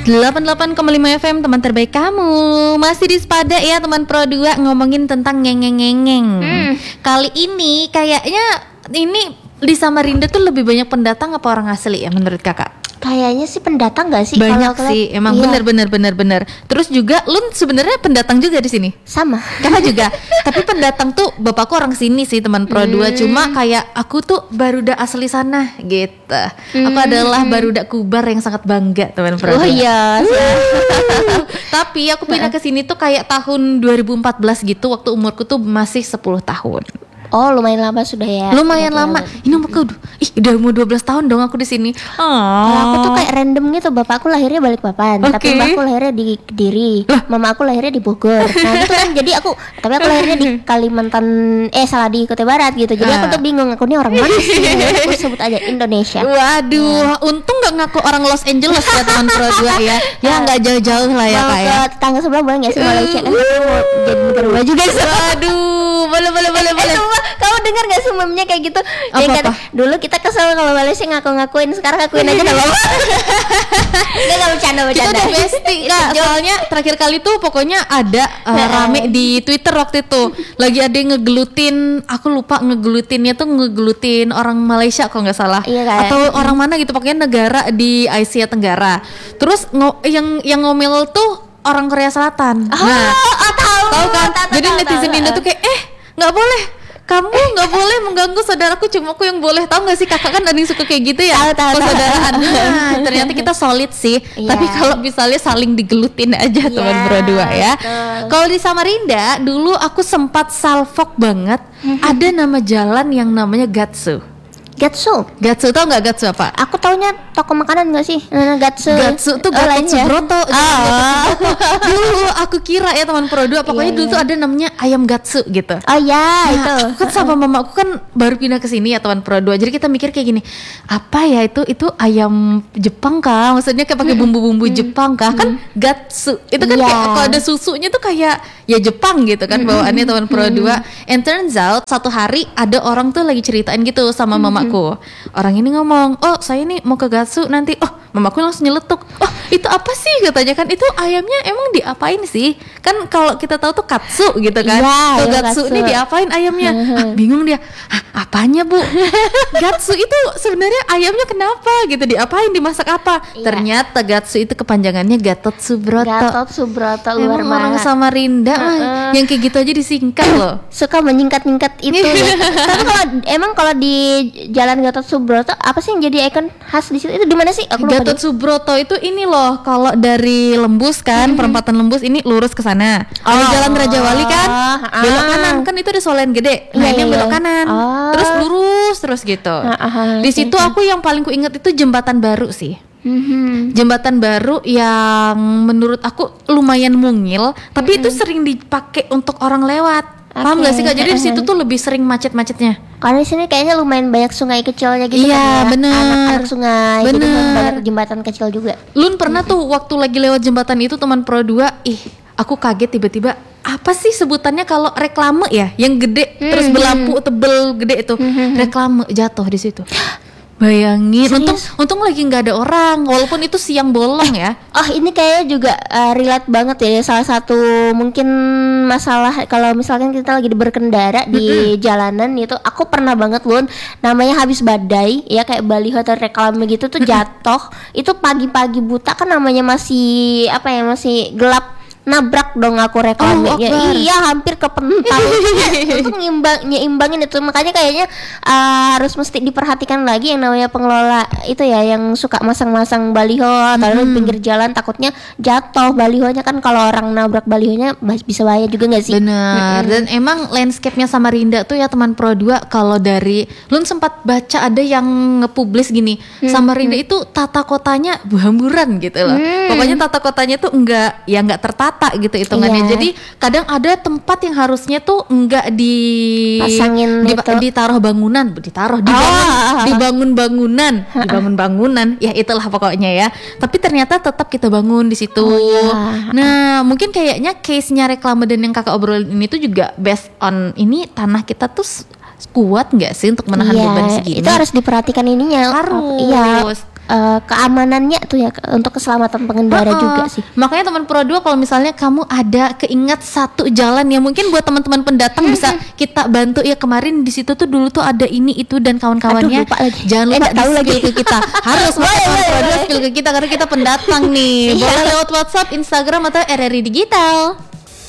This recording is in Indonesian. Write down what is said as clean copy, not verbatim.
88,5 FM teman terbaik kamu. Masih di Sepada ya teman Pro 2, ngomongin tentang ngeng-ngeng-ngeng. Kali ini kayaknya ini di Samarinda tuh lebih banyak pendatang apa orang asli ya menurut kakak? Kayaknya sih pendatang nggak sih? Banyak sih, emang iya. bener. Terus juga Lun sebenarnya pendatang juga di sini. Sama. Kakak juga. Tapi pendatang tuh bapakku orang sini sih teman Pro 2. Cuma kayak aku tuh barudak asli sana gitu. Aku adalah barudak Kubar yang sangat bangga teman Pro 2. Oh iya. Tapi aku pindah ke sini tuh kayak tahun 2014 gitu, waktu umurku tuh masih 10 tahun. Oh lumayan lama sudah ya. Lumayan lama. Ini umurku udah mau 12 tahun dong aku di sini. Kalau aku tuh kayak random gitu. Bapakku lahirnya Balikpapan, tapi mbakku lahirnya di Kediri, mama aku lahirnya di Bogor. Nah gitu kan, jadi aku lahirnya di Kalimantan, di Kutai Barat gitu. Jadi aku tuh bingung, aku ini orang mana sih? Aku sebut aja Indonesia. Waduh, untung gak ngaku orang Los Angeles ya teman Pro 2 ya. Ya gak jauh-jauh lah ya kak ya. Ke tetangga sebelah boleh gak sih Malaysia? Kan kita mau jadi negara maju guys. Waduh, boleh. Kamu dengar gak sih meme-nya kayak gitu? Apa? Dulu kita kesel kalau Malaysia ngaku-ngakuin, sekarang ngakuin aja gak apa-apa. Gak bercanda. Kita udah bestie kak. Soalnya terakhir kali tuh pokoknya ada rame di Twitter waktu itu. Lagi ada yang ngegelutin, aku lupa ngegelutinnya tuh ngegelutin orang Malaysia kalau nggak salah. Iya, kan? Atau orang mana gitu, pokoknya negara di Asia Tenggara. Terus yang ngomel tuh orang Korea Selatan. Tahu kan? Jadi netizen Indo tuh kayak nggak boleh, kamu nggak boleh mengganggu saudaraku, cuma aku yang boleh. Tahu nggak sih kakak kan ada yang suka kayak gitu ya, persaudaraan. Nah, ternyata kita solid sih. Tapi kalau misalnya saling digelutin aja teman Pro 2 ya. Kalau di Samarinda dulu aku sempat salfok banget. Ada nama jalan yang namanya Gatsu. Gatsu tau nggak Gatsu apa? Aku taunya toko makanan nggak sih? Gatsu tuh Gatot Subroto. Dulu aku kira ya teman Pro 2, pokoknya dulu tuh ada namanya ayam Gatsu gitu. Oh iya, itu. Aku kan sama mama aku kan baru pindah ke sini ya teman Pro 2. Jadi kita mikir kayak gini, apa ya itu ayam Jepang kah? Maksudnya kayak pakai bumbu-bumbu Jepang kah? Kan Gatsu. Itu kan kayak kalau ada susunya tuh kayak ya Jepang gitu kan bawaannya teman Pro 2. And turns out satu hari ada orang tuh lagi ceritain gitu sama mama aku. Orang ini ngomong, "Oh, saya ini mau ke Gatsu nanti." Oh, mamaku langsung nyeletuk. "Oh, itu apa sih?" katanya kan. "Itu ayamnya emang diapain sih? Kan kalau kita tahu tuh katsu gitu kan. Tuh Gatsu ini diapain ayamnya?" Bingung dia. "Apanya, Bu?" Gatsu itu sebenarnya ayamnya kenapa gitu? Diapain, dimasak apa? Ternyata Gatsu itu kepanjangannya Gatot Subroto. Luar orang Samarinda yang kayak gitu aja disingkat loh. Suka menyingkat-nyingkat itu ya. Tapi kalau di Jalan Gatot Subroto apa sih yang jadi ikon khas di situ? Itu di mana sih? Aku lupa. Gatot Subroto itu ini loh, kalau dari Lembus kan, perempatan Lembus ini lurus ke sana. Kalau Jalan Raja Wali kan belok kanan, kan itu ada Solen Gede. Nah, ini belok kanan. Terus lurus terus gitu. Di situ aku yang paling ku inget itu jembatan baru sih. Jembatan baru yang menurut aku lumayan mungil, tapi itu sering dipakai untuk orang lewat. Paham gak sih kak? Jadi di situ tuh lebih sering macet-macetnya. Karena di sini kayaknya lumayan banyak sungai kecilnya gitu. Iya, kan, bener. Anak-anak sungai. Jadi banyak jembatan kecil juga. Lun pernah tuh waktu lagi lewat jembatan itu teman Pro 2, aku kaget tiba-tiba. Apa sih sebutannya kalau reklame ya? Yang gede terus berlampu tebel gede itu. Reklame jatuh di situ. Bayangin, untung lagi nggak ada orang, walaupun itu siang bolong ya. Ini kayaknya juga relate banget ya. Salah satu mungkin masalah kalau misalkan kita lagi berkendara di jalanan itu, aku pernah banget Lun, namanya habis badai ya, kayak baliho atau reklame gitu tuh jatuh. Itu pagi-pagi buta kan, namanya masih masih gelap. Nabrak dong aku reklamenya. Iya, hampir kepental. Untuk nyimbangin itu. Makanya kayaknya harus mesti diperhatikan lagi yang namanya pengelola itu ya, yang suka masang-masang baliho atau di pinggir jalan, takutnya jatuh balihonya kan. Kalau orang nabrak balihonya bisa bahaya juga gak sih? Benar. Dan emang landscape-nya Samarinda tuh ya teman Pro 2, kalau dari Lun sempat baca ada yang nge-publish gini, Samarinda itu tata kotanya berhamburan gitu loh. Pokoknya tata kotanya tuh enggak tertata gitu hitungannya. Jadi kadang ada tempat yang harusnya tuh enggak ditaruh bangunan, dibangun bangunan. Ya itulah pokoknya ya. Tapi ternyata tetap kita bangun di situ. Nah, mungkin kayaknya case-nya reklame dan yang kakak obrolin ini tuh juga based on ini, tanah kita tuh kuat nggak sih untuk menahan beban segini? Itu harus diperhatikan ininya. Harus. keamanannya tuh ya, untuk keselamatan pengendara juga sih. Makanya teman Pro 2 kalau misalnya kamu ada keingat satu jalan ya mungkin buat teman-teman pendatang bisa kita bantu ya, kemarin di situ tuh dulu tuh ada ini itu dan kawan-kawannya. Jangan lupa tahu lagi ke kita. Harus teman Pro 2 spill ke kita karena kita pendatang nih. Boleh lewat WhatsApp, Instagram atau RRI Digital.